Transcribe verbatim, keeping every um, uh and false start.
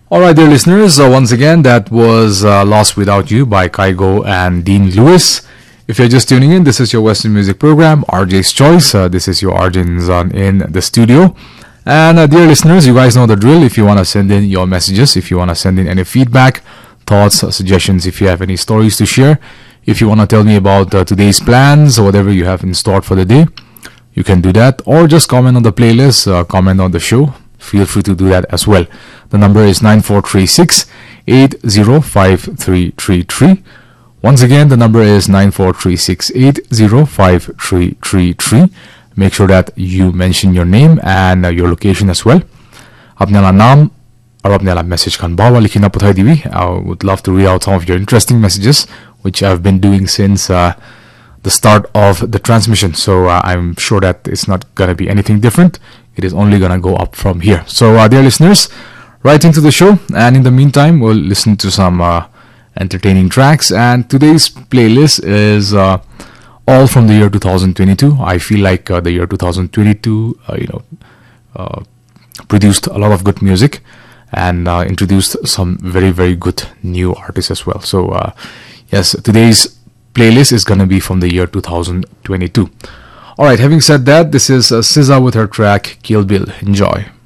All right, dear listeners, uh, once again, that was uh, Lost Without You by Kygo and Dean Lewis. If you're just tuning in, this is your Western music program, R J's Choice. Uh, this is your R J Nzan in the studio. And uh, dear listeners, you guys know the drill. If you want to send in your messages, if you want to send in any feedback, thoughts, uh, suggestions, if you have any stories to share, if you want to tell me about uh, today's plans or whatever you have in store for the day, you can do that. Or just comment on the playlist, uh, comment on the show. Feel free to do that as well. The number is nine four three six, eight zero five three three three. Once again, the number is nine four three six, eight zero five three three three. Make sure that you mention your name and uh, your location as well. Apne la naam aur apne la message kan bawa likhina pathai dibi. I would love to read out some of your interesting messages, which I've been doing since uh, the start of the transmission. So uh, I'm sure that it's not gonna be anything different. It is only gonna go up from here. So uh, dear listeners, right into the show, and in the meantime we'll listen to some uh, entertaining tracks. And today's playlist is uh, all from the year two thousand twenty-two. I feel like uh, the year two thousand twenty-two uh, you know uh, produced a lot of good music and uh, introduced some very very good new artists as well. So uh, yes, today's playlist is gonna be from the year two thousand twenty-two. Alright, having said that, this is uh, S Z A with her track Kill Bill. Enjoy.